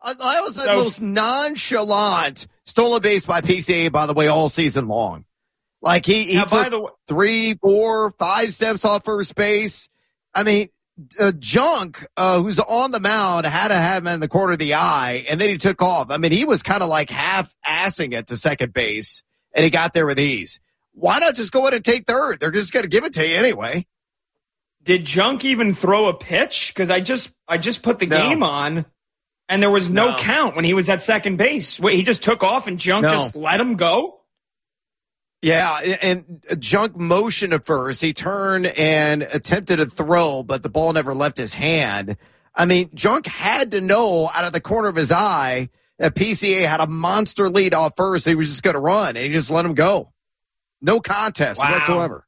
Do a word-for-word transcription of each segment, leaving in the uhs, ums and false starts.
That was the So- most nonchalant stolen base by P C A, by the way, all season long. Like, he, he Now, by took the way- three, four, five steps off first base. I mean, uh, Junk, uh, who's on the mound, had to have him in the corner of the eye, and then he took off. I mean, he was kind of like half-assing it to second base, and he got there with ease. Why not just go ahead and take third? They're just going to give it to you anyway. Did Junk even throw a pitch? Because I just I just put the No. game on, and there was no, No. count when he was at second base. Wait, he just took off and Junk No. just let him go? Yeah, and Junk motioned at first. He turned and attempted to throw, but the ball never left his hand. I mean, Junk had to know out of the corner of his eye that P C A had a monster lead off first. He was just going to run, and he just let him go. No contest Wow. whatsoever.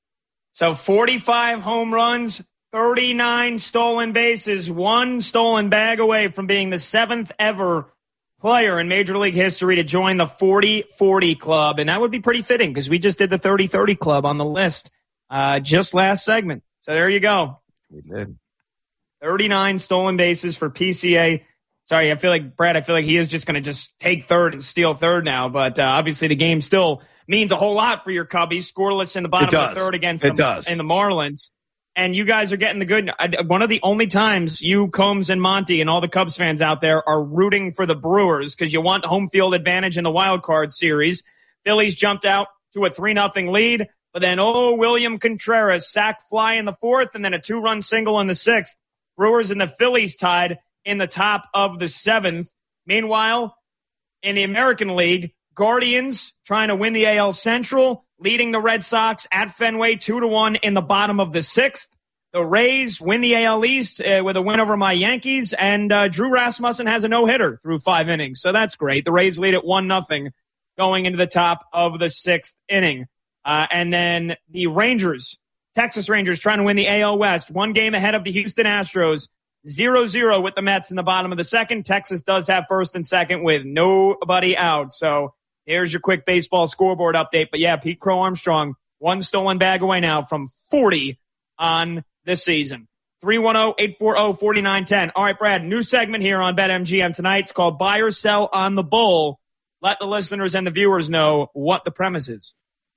So forty-five home runs, thirty-nine stolen bases, one stolen bag away from being the seventh ever player in Major League history to join the forty forty club. And that would be pretty fitting because we just did the thirty thirty club on the list uh, just last segment. So there you go. We did. thirty-nine stolen bases for P C A. Sorry, I feel like, Brad, I feel like he is just going to just take third and steal third now. But uh, obviously the game still means a whole lot for your Cubbies. Scoreless in the bottom It of the does. third against It the, does. and the Marlins. And you guys are getting the good. I- One of the only times you, Combs, and Monty and all the Cubs fans out there are rooting for the Brewers because you want home field advantage in the wild card series. Phillies jumped out to a three nothing lead. But then, oh, William Contreras, sac fly in the fourth, and then a two-run single in the sixth. Brewers and the Phillies tied in the top of the seventh. Meanwhile, in the American League, Guardians trying to win the A L Central, leading the Red Sox at Fenway two to one in the bottom of the sixth. The Rays win the A L East uh, with a win over my Yankees, and uh, Drew Rasmussen has a no-hitter through five innings, so that's great. The Rays lead at one nothing going into the top of the sixth inning. Uh, and then the Rangers, Texas Rangers, trying to win the A L West, one game ahead of the Houston Astros, zero zero with the Mets in the bottom of the second. Texas does have first and second with nobody out, so here's your quick baseball scoreboard update. But yeah, Pete Crow Armstrong, one stolen bag away now from forty on this season. three one zero, eight four zero, four nine one zero. All right, Brad, new segment here on BetMGM tonight. It's called Buy or Sell on the Bull. Let the listeners and the viewers know what the premise is.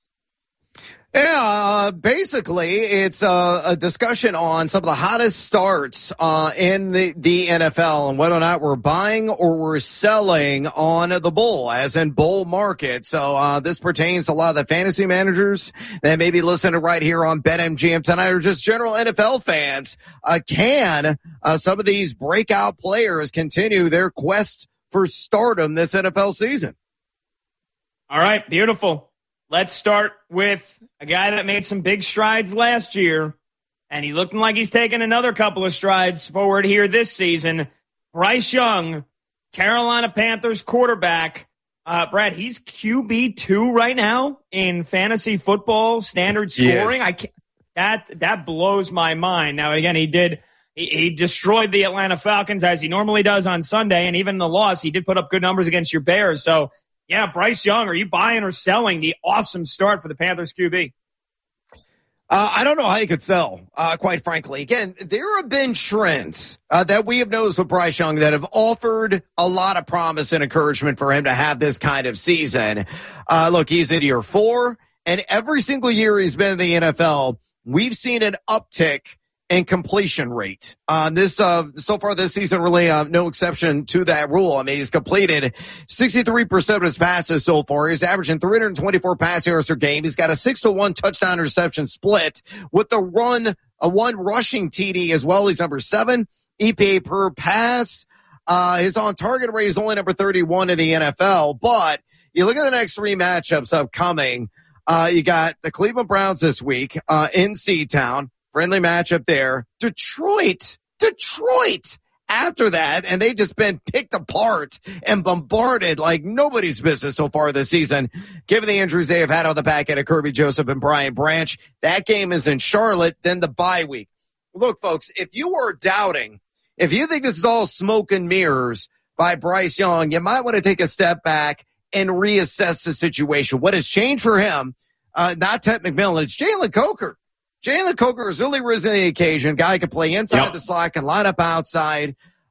Yeah, uh, basically, it's uh, a discussion on some of the hottest starts uh, in the, the N F L and whether or not we're buying or we're selling on the bull, as in bull market. So uh, this pertains to a lot of the fantasy managers that may be listening right here on BetMGM tonight, or just general N F L fans. Uh, can uh, some of these breakout players continue their quest for stardom this N F L season? All right, beautiful. Let's start with a guy that made some big strides last year, and he's looking like he's taking another couple of strides forward here this season. Bryce Young, Carolina Panthers quarterback. Uh, Brad, he's Q B two right now in fantasy football standard scoring. Yes. I can't, that that blows my mind. Now, again, he did he, he destroyed the Atlanta Falcons as he normally does on Sunday, and even in the loss, he did put up good numbers against your Bears. So, yeah, Bryce Young, are you buying or selling the awesome start for the Panthers Q B? Uh, I don't know how you could sell, uh, quite frankly. Again, there have been trends uh, that we have noticed with Bryce Young that have offered a lot of promise and encouragement for him to have this kind of season. Uh, look, he's in year four, and every single year he's been in the N F L, we've seen an uptick in completion rate. Uh, this, uh, so far this season, really, uh, no exception to that rule. I mean, he's completed sixty-three percent of his passes so far. He's averaging three hundred twenty-four pass yards per game. He's got a six to one touchdown interception split with the run, a one rushing T D as well. He's number seven E P A per pass. Uh, his on target rate is only number thirty-one in the N F L, but you look at the next three matchups upcoming. Uh, you got the Cleveland Browns this week, uh, in C-Town. Friendly matchup there. Detroit, Detroit after that, and they've just been picked apart and bombarded like nobody's business so far this season, given the injuries they have had on the back end of Kirby Joseph and Brian Branch. That game is in Charlotte, then the bye week. Look, folks, if you are doubting, if you think this is all smoke and mirrors by Bryce Young, you might want to take a step back and reassess the situation. What has changed for him, uh, not Ted McMillan, it's Jalen Coker. Jalen Coker has really risen to the occasion. Guy can play inside yep. the slot, can line up outside.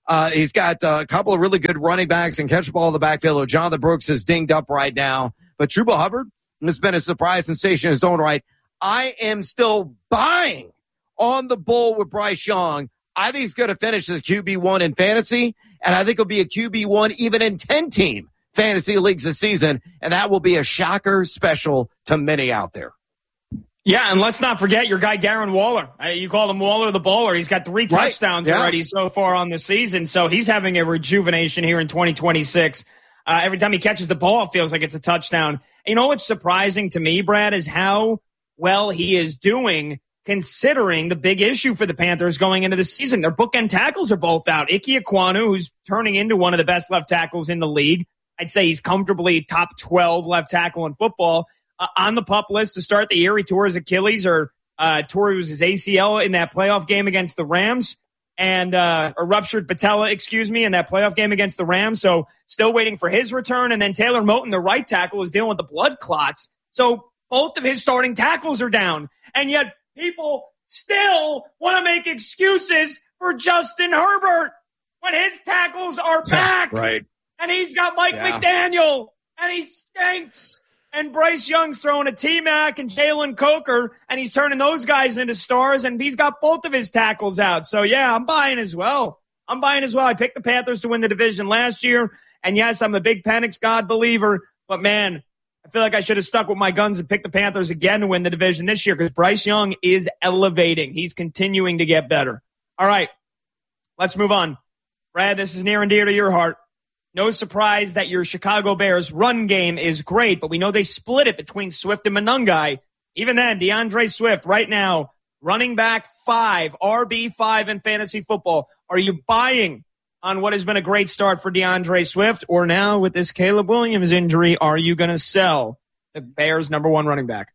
Uh, he's got uh, a couple of really good running backs and catch the ball in the backfield. Jonathan Brooks is dinged up right now. But Chuba Hubbard has been a surprise sensation in his own right. I am still buying on the bull with Bryce Young. I think he's going to finish as Q B one in fantasy, and I think he'll be a Q B one even in ten-team fantasy leagues this season, and that will be a shocker special to many out there. Yeah, and let's not forget your guy Darren Waller. Uh, you call him Waller the Bowler. He's got three touchdowns right. yeah. already so far on the season, so he's having a rejuvenation here in twenty twenty-six. Uh, every time he catches the ball, it feels like it's a touchdown. You know what's surprising to me, Brad, is how well he is doing considering the big issue for the Panthers going into the season. Their bookend tackles are both out. Ike Ekwonu, who's turning into one of the best left tackles in the league. I'd say he's comfortably top twelve left tackle in football. Uh, on the PUP list to start the year, he tore his Achilles or uh, tore his A C L in that playoff game against the Rams. And uh, or ruptured patella, excuse me, in that playoff game against the Rams. So still waiting for his return. And then Taylor Moton, the right tackle, is dealing with the blood clots. So both of his starting tackles are down. And yet people still want to make excuses for Justin Herbert when his tackles are back. Right. And he's got Mike yeah. McDaniel, and he stinks. And Bryce Young's throwing a T-Mac and Jalen Coker, and he's turning those guys into stars, and he's got both of his tackles out. So, yeah, I'm buying as well. I'm buying as well. I picked the Panthers to win the division last year, and, yes, I'm a big Penix God believer, but, man, I feel like I should have stuck with my guns and picked the Panthers again to win the division this year because Bryce Young is elevating. He's continuing to get better. All right, let's move on. Brad, this is near and dear to your heart. No surprise that your Chicago Bears run game is great, but we know they split it between Swift and Monangai. Even then, DeAndre Swift right now, running back five, R B five in fantasy football. Are you buying on what has been a great start for DeAndre Swift? Or now with this Caleb Williams injury, are you going to sell the Bears' number one running back?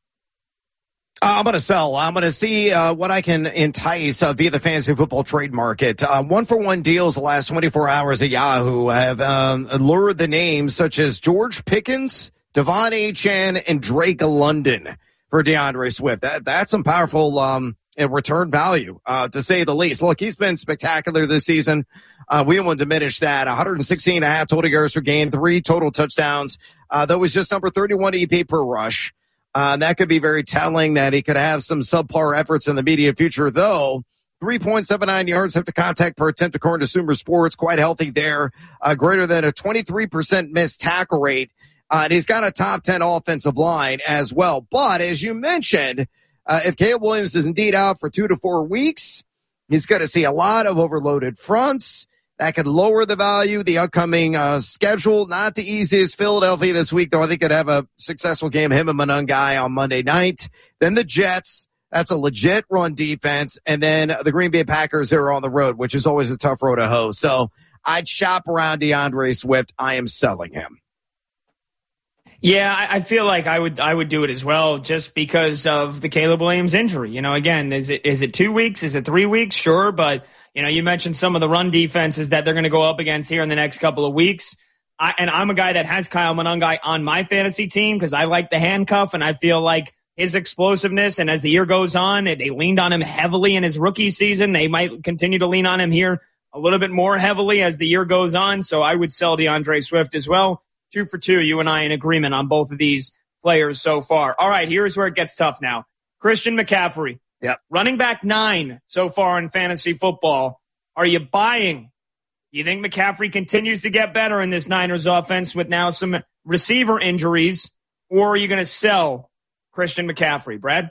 Uh, I'm going to sell. I'm going to see uh, what I can entice uh, via the fantasy football trade market. Uh, one-for-one deals the last twenty-four hours at Yahoo have um, lured the names such as George Pickens, Devon Achane, and Drake London for DeAndre Swift. That, that's some powerful um, return value, uh, to say the least. Look, he's been spectacular this season. Uh, we won't diminish that. one hundred sixteen and a half total yards per game, three total touchdowns. Uh, that was just number thirty-one E P per rush. Uh, that could be very telling that he could have some subpar efforts in the immediate future, though. three point seven nine yards after contact per attempt, according to Sumer Sports. Quite healthy there. Uh, greater than a twenty-three percent missed tackle rate. Uh, and he's got a top ten offensive line as well. But as you mentioned, uh, if Caleb Williams is indeed out for two to four weeks, he's going to see a lot of overloaded fronts. That could lower the value. The upcoming uh, schedule, not the easiest. Philadelphia this week, though. I think could have a successful game. Him and Monangai on Monday night. Then the Jets. That's a legit run defense. And then the Green Bay Packers are on the road, which is always a tough road to hoe. So I'd shop around DeAndre Swift. I am selling him. Yeah, I feel like I would I would do it as well just because of the Caleb Williams injury. You know, again, is it is it two weeks? Is it three weeks? Sure, but you know, you mentioned some of the run defenses that they're going to go up against here in the next couple of weeks. I, and I'm a guy that has Kyle Monangai on my fantasy team because I like the handcuff, and I feel like his explosiveness. And as the year goes on, they leaned on him heavily in his rookie season. They might continue to lean on him here a little bit more heavily as the year goes on. So I would sell DeAndre Swift as well. Two for two, you and I in agreement on both of these players so far. All right, here's where it gets tough now. Christian McCaffrey. Yep. Running back nine so far in fantasy football. Are you buying? You think McCaffrey continues to get better in this Niners offense with now some receiver injuries, or are you going to sell Christian McCaffrey? Brad?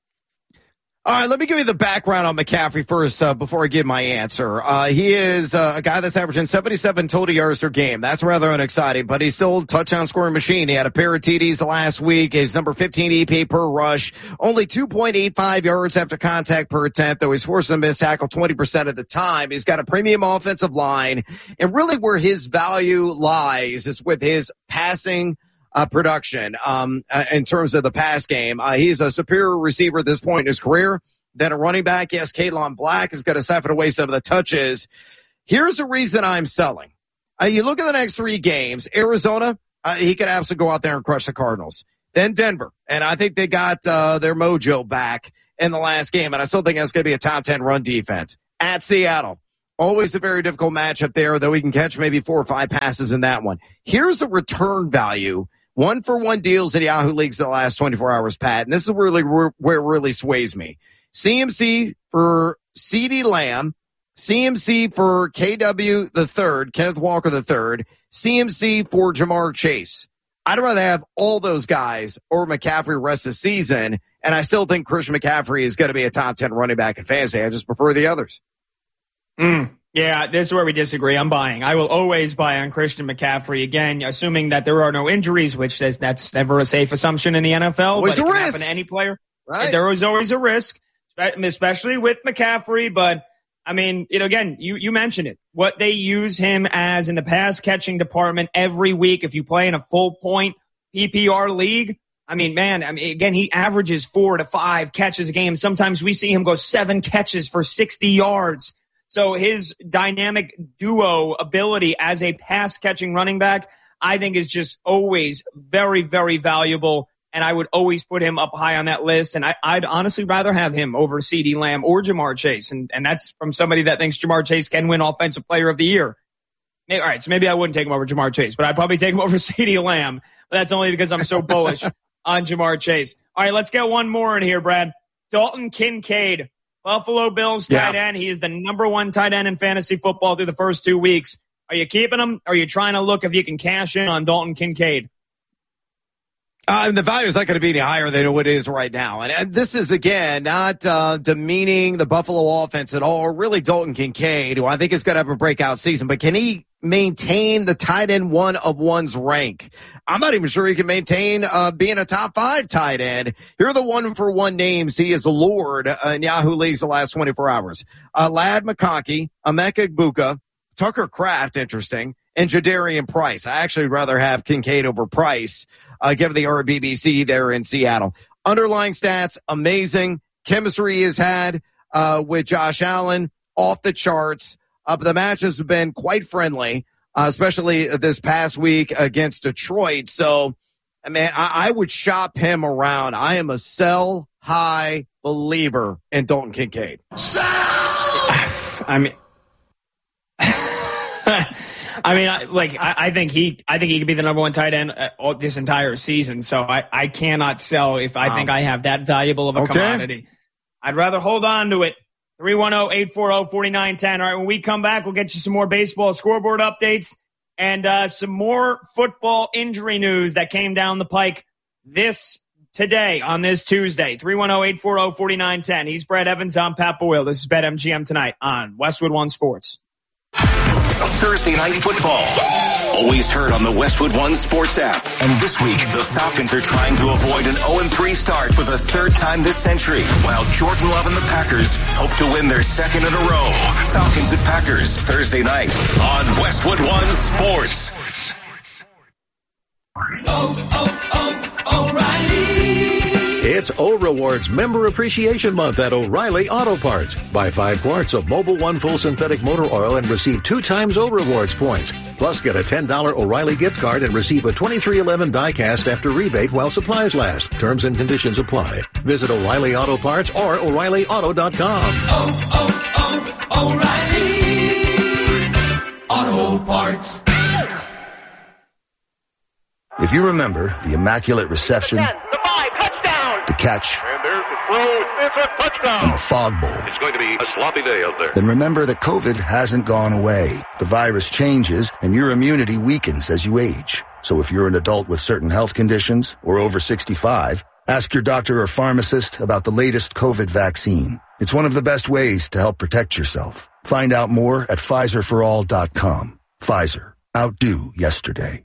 All right, let me give you the background on McCaffrey first uh, before I give my answer. Uh, he is uh, a guy that's averaging seventy-seven total yards per game. That's rather unexciting, but he's still a touchdown scoring machine. He had a pair of T Ds last week. He's number fifteen E P per rush, only two point eight five yards after contact per attempt, though he's forced to miss tackle twenty percent of the time. He's got a premium offensive line, and really where his value lies is with his passing Uh, production um, uh, in terms of the pass game. Uh, he's a superior receiver at this point in his career than a running back. Yes, Kalen Black is going to siphon away some of the touches. Here's the reason I'm selling. Uh, you look at the next three games. Arizona, uh, he could absolutely go out there and crush the Cardinals. Then Denver, and I think they got uh, their mojo back in the last game, and I still think that's going to be a top ten run defense. At Seattle, Always a very difficult matchup there, though he can catch maybe four or five passes in that one. Here's the return value. One for one deals in Yahoo Leagues in the last twenty-four hours, Pat. And this is really where it really sways me. C M C for CeeDee Lamb, C M C for K W the third, Kenneth Walker the third, C M C for Jamar Chase. I'd rather have all those guys or McCaffrey the rest of the season, and I still think Christian McCaffrey is going to be a top ten running back in fantasy. I just prefer the others. Mm, yeah, this is where we disagree. I'm buying. I will always buy on Christian McCaffrey. Again, assuming that there are no injuries, which is, that's never a safe assumption in the N F L. Always but it a can risk. happen to any player. Right. There is always a risk, especially with McCaffrey. But, I mean, you know, again, you, you mentioned it. What they use him as in the pass catching department every week, if you play in a full point P P R league, I mean, man, I mean, again, he averages four to five catches a game. Sometimes we see him go seven catches for sixty yards. So his dynamic duo ability as a pass-catching running back, I think, is just always very, very valuable, and I would always put him up high on that list. And I, I'd honestly rather have him over CeeDee Lamb or Jamar Chase, and, and that's from somebody that thinks Jamar Chase can win Offensive Player of the Year. All right, so maybe I wouldn't take him over Jamar Chase, but I'd probably take him over CeeDee Lamb. But that's only because I'm so bullish on Jamar Chase. All right, let's get one more in here, Brad. Dalton Kincaid. Buffalo Bills tight yeah. end. He is the number one tight end in fantasy football through the first two weeks. Are you keeping him? Or are you trying to look if you can cash in on Dalton Kincaid? Uh, and the value is not going to be any higher than what it is right now. And, and this is, again, not uh, demeaning the Buffalo offense at all, or really Dalton Kincaid, who I think is going to have a breakout season. But can he maintain the tight end one of one's rank? I'm not even sure he can maintain uh, being a top five tight end. Here are the one-for-one names he has lured uh, in Yahoo Leagues the last twenty-four hours. Uh, Ladd McConkey, Emeka Egbuka, Tucker Kraft, interesting, and Jadarian Price. I actually would rather have Kincaid over Price, uh, given the R B B C there in Seattle. Underlying stats, amazing. Chemistry he has had uh, with Josh Allen, off the charts. Uh, but the matches have been quite friendly, uh, especially this past week against Detroit. So, man, I, I would shop him around. I am a sell high believer in Dalton Kincaid. Sell! I mean, I mean, I, like I, I think he, I think he could be the number one tight end uh, all, this entire season. So I, I cannot sell if I wow. think I have that valuable of a okay. commodity. I'd rather hold on to it. three one zero, eight four zero, four nine one zero. All right, when we come back, we'll get you some more baseball scoreboard updates and uh, some more football injury news that came down the pike this today on this Tuesday. three one zero, eight four zero, four nine one zero. He's Brad Evans. I'm Pat Boyle. This is BetMGM tonight on Westwood One Sports. Thursday night football. Always heard on the Westwood One Sports app. And this week, the Falcons are trying to avoid an oh and three start for the third time this century, while Jordan Love and the Packers hope to win their second in a row. Falcons and Packers, Thursday night on Westwood One Sports. Oh, oh, oh, O'Reilly. It's O-Rewards Member Appreciation Month at O'Reilly Auto Parts. Buy five quarts of Mobil One Full Synthetic Motor Oil and receive two times O-Rewards points. Plus, get a ten dollars O'Reilly gift card and receive a twenty-three eleven die-cast after rebate while supplies last. Terms and conditions apply. Visit O'Reilly Auto Parts or O'Reilly Auto dot com. Oh, oh, oh, O'Reilly Auto Parts. If you remember the Immaculate Reception, the five, touchdown, the catch, and there's the throw, it's a touchdown, and the Fog Bowl, it's going to be a sloppy day out there. Then remember that COVID hasn't gone away. The virus changes, and your immunity weakens as you age. So if you're an adult with certain health conditions or over sixty-five, ask your doctor or pharmacist about the latest COVID vaccine. It's one of the best ways to help protect yourself. Find out more at Pfizer for all dot com. Pfizer. Outdo yesterday.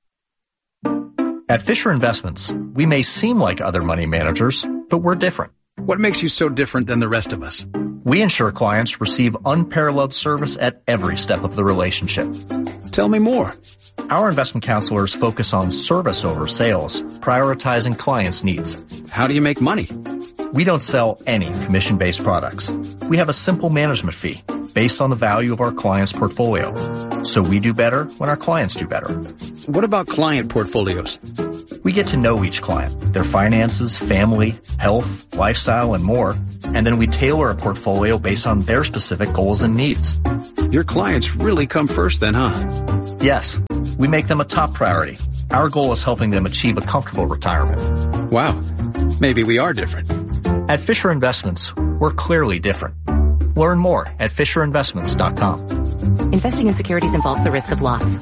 At Fisher Investments, we may seem like other money managers, but we're different. What makes you so different than the rest of us? We ensure clients receive unparalleled service at every step of the relationship. Tell me more. Our investment counselors focus on service over sales, prioritizing clients' needs. How do you make money? We don't sell any commission-based products. We have a simple management fee based on the value of our client's portfolio. So we do better when our clients do better. What about client portfolios? We get to know each client, their finances, family, health, lifestyle, and more, and then we tailor a portfolio based on their specific goals and needs. Your clients really come first then, huh? Yes, we make them a top priority. Our goal is helping them achieve a comfortable retirement. Wow, maybe we are different. At Fisher Investments, we're clearly different. Learn more at fisher investments dot com. Investing in securities involves the risk of loss.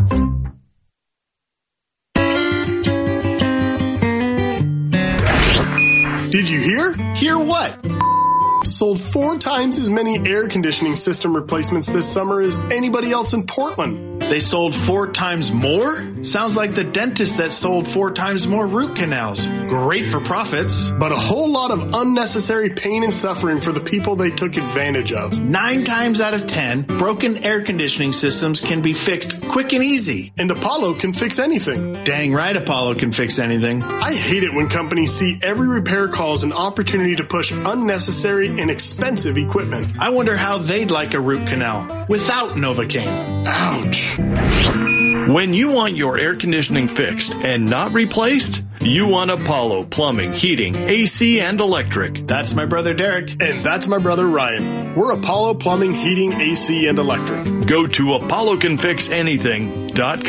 Did you hear? Hear what? Sold four times as many air conditioning system replacements this summer as anybody else in Portland. They sold four times more? Sounds like the dentist that sold four times more root canals. Great for profits. But a whole lot of unnecessary pain and suffering for the people they took advantage of. Nine times out of ten, broken air conditioning systems can be fixed quick and easy. And Apollo can fix anything. Dang right Apollo can fix anything. I hate it when companies see every repair call as an opportunity to push unnecessary and expensive equipment. I wonder how they'd like a root canal without Novocaine. Ouch. When you want your air conditioning fixed and not replaced, you want Apollo Plumbing, Heating, A C, and Electric. That's my brother Derek. And that's my brother Ryan. We're Apollo Plumbing, Heating, A C, and Electric. Go to apollo can fix anything dot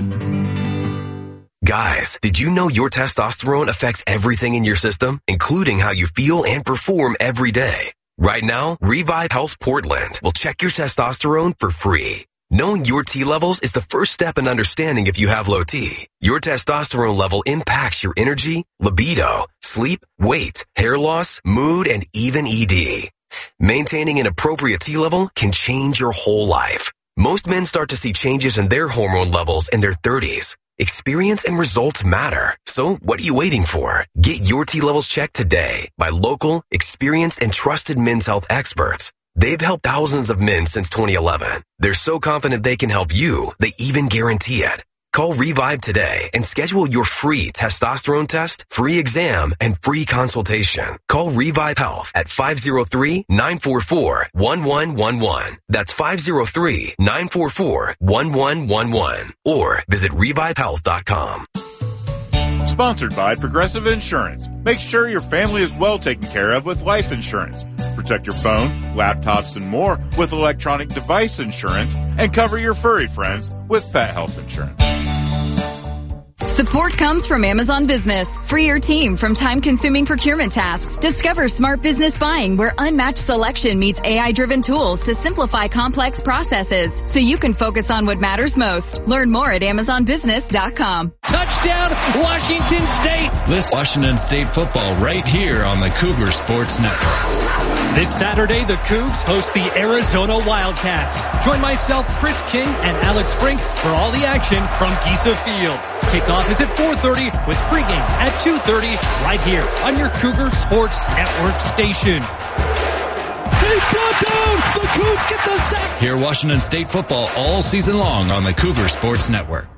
com. Guys, did you know your testosterone affects everything in your system, including how you feel and perform every day? Right now, Revive Health Portland will check your testosterone for free. Knowing your T levels is the first step in understanding if you have low T. Your testosterone level impacts your energy, libido, sleep, weight, hair loss, mood, and even E D. Maintaining an appropriate T level can change your whole life. Most men start to see changes in their hormone levels in their thirties. Experience and results matter. So what are you waiting for? Get your T levels checked today by local, experienced, and trusted men's health experts. They've helped thousands of men since twenty eleven. They're so confident they can help you, they even guarantee it. Call Revive today and schedule your free testosterone test, free exam, and free consultation. Call Revive Health at five oh three, nine four four, one one one one. That's five oh three, nine four four, one one one one. Or visit revive health dot com. Sponsored by Progressive Insurance. Make sure your family is well taken care of with life insurance. Protect your phone, laptops, and more with electronic device insurance, and cover your furry friends with pet health insurance. Support comes from Amazon Business. Free your team from time-consuming procurement tasks. Discover smart business buying where unmatched selection meets A I-driven tools to simplify complex processes so you can focus on what matters most. Learn more at amazon business dot com. Touchdown, Washington State! Listen, Washington State football right here on the Cougar Sports Network. This Saturday, the Cougs host the Arizona Wildcats. Join myself, Chris King, and Alex Brink for all the action from Giza Field. Kickoff is at four thirty with pregame at two thirty right here on your Cougar Sports Network station. He's brought down! The Cougs get the sack! Hear Washington State football all season long on the Cougar Sports Network.